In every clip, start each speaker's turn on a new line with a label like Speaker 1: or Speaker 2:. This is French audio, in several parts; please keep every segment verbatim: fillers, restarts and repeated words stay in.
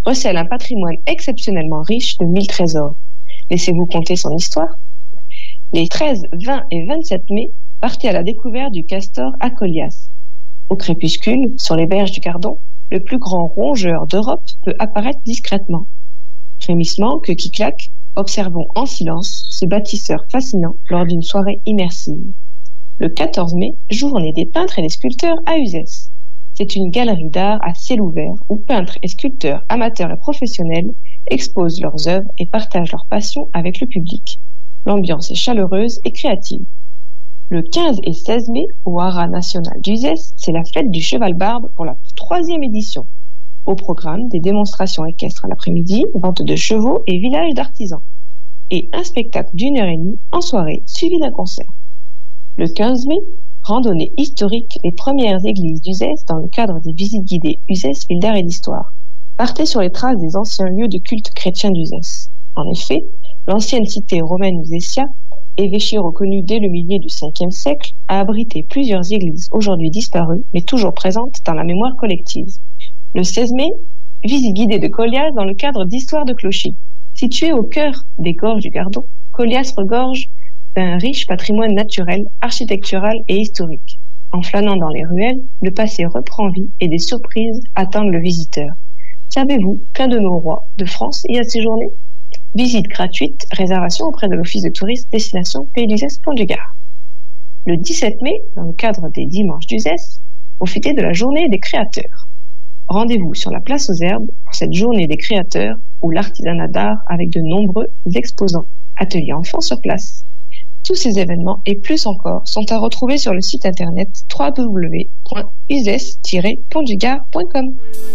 Speaker 1: recèle un patrimoine exceptionnellement riche de mille trésors. Laissez-vous conter son histoire. Les treize, vingt et vingt-sept mai, partez à la découverte du castor Acolias. Au crépuscule, sur les berges du Gardon, le plus grand rongeur d'Europe peut apparaître discrètement. Frémissement, queue qui claque, observons en silence ce bâtisseur fascinant lors d'une soirée immersive. Le quatorze mai, journée des peintres et des sculpteurs à Uzès. C'est une galerie d'art à ciel ouvert où peintres et sculpteurs amateurs et professionnels exposent leurs œuvres et partagent leur passion avec le public. L'ambiance est chaleureuse et créative. Le quinze et seize mai, au Haras national d'Uzès, c'est la fête du cheval-barbe pour la troisième édition. Au programme, des démonstrations équestres à l'après-midi, vente de chevaux et village d'artisans. Et un spectacle d'une heure et demie en soirée, suivi d'un concert. Le quinze mai, randonnée historique les premières églises d'Uzès dans le cadre des visites guidées Uzès, ville d'art et d'histoire. Partez sur les traces des anciens lieux de culte chrétien d'Uzès. En effet, l'ancienne cité romaine Uzécia, évêché reconnu dès le milieu du cinquième siècle, a abrité plusieurs églises aujourd'hui disparues, mais toujours présentes dans la mémoire collective. Le seize mai, visite guidée de Colias dans le cadre d'Histoire de Clochis. Situé au cœur des gorges du Gardon, Colias regorge d'un riche patrimoine naturel, architectural et historique. En flânant dans les ruelles, le passé reprend vie et des surprises attendent le visiteur. Savez-vous qu'un de nos rois de France y a séjourné ? Visite gratuite, réservation auprès de l'Office de tourisme destination Pays d'Uzès Pont du Gard. Le dix-sept mai, dans le cadre des Dimanches d'Uzès, profitez de la journée des créateurs. Rendez-vous sur la place aux Herbes pour cette journée des créateurs ou l'artisanat d'art avec de nombreux exposants, ateliers enfants sur place. Tous ces événements et plus encore sont à retrouver sur le site internet w w w point uzès tiret pont du gard point com.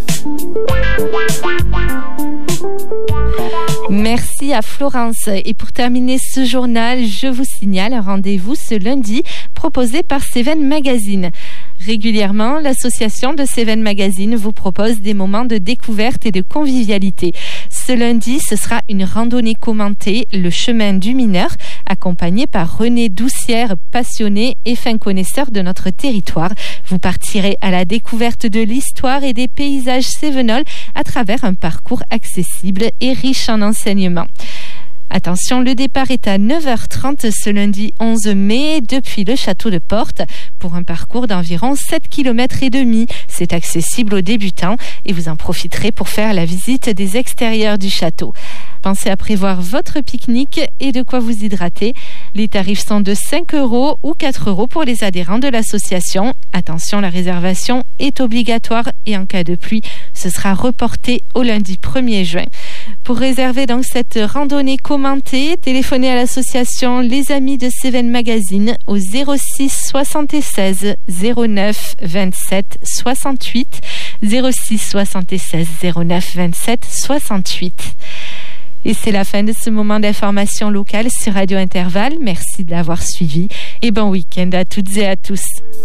Speaker 2: Merci à Florence. Et pour terminer ce journal, je vous signale un rendez-vous ce lundi proposé par Cévennes Magazine. Régulièrement, l'association de Cévennes Magazine vous propose des moments de découverte et de convivialité. Ce lundi, ce sera une randonnée commentée, le chemin du mineur, accompagnée par René Doucière, passionné et fin connaisseur de notre territoire. Vous partirez à la découverte de l'histoire et des paysages cévenols à travers un parcours accessible et riche en enseignements. Attention, le départ est à neuf heures trente ce lundi onze mai depuis le château de Portes pour un parcours d'environ sept kilomètres et demi. C'est accessible aux débutants et vous en profiterez pour faire la visite des extérieurs du château. Pensez à prévoir votre pique-nique et de quoi vous hydrater. Les tarifs sont de cinq euros ou quatre euros pour les adhérents de l'association. Attention, la réservation est obligatoire et en cas de pluie, ce sera reporté au lundi premier juin. Pour réserver donc cette randonnée commentée, téléphonez à l'association Les Amis de Cévennes Magazine au zéro six soixante-seize zéro neuf vingt-sept soixante-huit zéro six soixante-seize zéro neuf vingt-sept soixante-huit. Et c'est la fin de ce moment d'information locale sur Radio Intervalle. Merci de l'avoir suivi et bon week-end à toutes et à tous.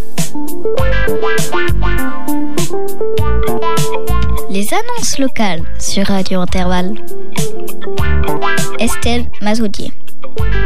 Speaker 3: Les annonces locales sur Radio Intervalle. Estelle Mazoudier.